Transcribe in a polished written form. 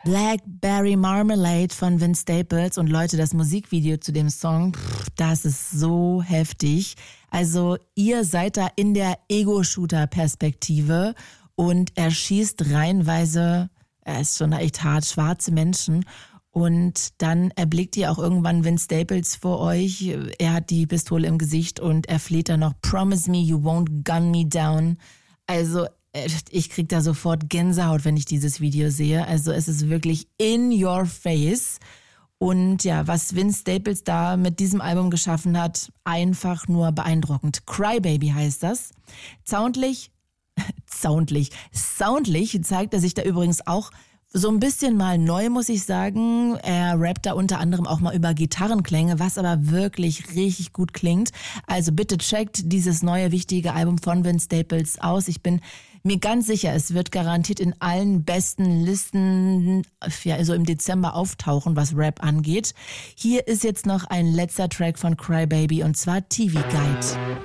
Blackberry Marmalade von Vince Staples. Und Leute, das Musikvideo zu dem Song, das ist so heftig. Also ihr seid da in der Ego-Shooter-Perspektive und er schießt reihenweise, er ist schon echt hart, schwarze Menschen. Und dann erblickt ihr auch irgendwann Vince Staples vor euch. Er hat die Pistole im Gesicht und er fleht dann noch, "Promise me you won't gun me down." Also ich krieg da sofort Gänsehaut, wenn ich dieses Video sehe. Also es ist wirklich in your face. Und ja, was Vince Staples da mit diesem Album geschaffen hat, einfach nur beeindruckend. Crybaby heißt das. Soundlich zeigt er sich da übrigens auch so ein bisschen mal neu, muss ich sagen. Er rappt da unter anderem auch mal über Gitarrenklänge, was aber wirklich richtig gut klingt. Also bitte checkt dieses neue, wichtige Album von Vince Staples aus. Ich bin mir ganz sicher, es wird garantiert in allen besten Listen ja, so im Dezember auftauchen, was Rap angeht. Hier ist jetzt noch ein letzter Track von Crybaby und zwar TV Guide.